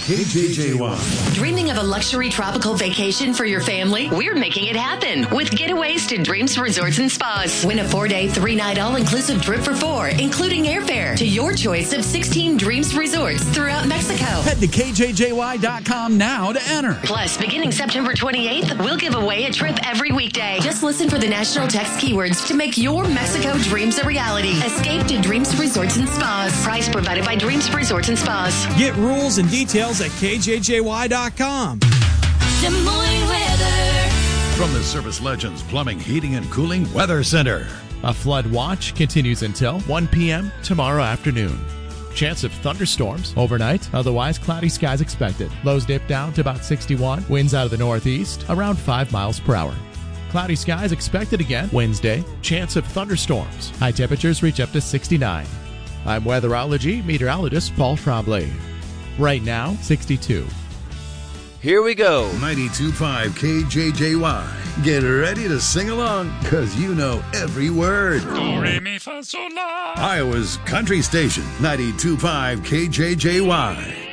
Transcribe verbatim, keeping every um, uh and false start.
K J J Y. Dreaming of a luxury tropical vacation for your family? We're making it happen with Getaways to Dreams Resorts and Spas. Win a four-day, three-night all-inclusive trip for four, including airfare, to your choice of sixteen Dreams Resorts throughout Mexico. Head to K J J Y dot com now to enter. Plus, beginning September twenty-eighth, we'll give away a trip every weekday. Just listen for the national text keywords to make your Mexico dreams a reality. Escape to Dreams Resorts and Spas. Price provided by Dreams Resorts and Spas. Get rules and details at K J J Y dot com. Des Moines weather. From the Service Legends Plumbing, Heating, and Cooling Weather Center. A flood watch continues until one p.m. tomorrow afternoon. Chance of thunderstorms overnight, otherwise cloudy skies expected. Lows dip down to about sixty-one. Winds out of the northeast, around five miles per hour. Cloudy skies expected again Wednesday. Chance of thunderstorms. High temperatures reach up to sixty-nine. I'm weatherology meteorologist Paul Trombley. Right now, sixty-two. Here we go. ninety-two point five K J J Y. Get ready to sing along, because you know every word. Do, re, mi, fa, sol, la. Iowa's country station, ninety-two point five K J J Y.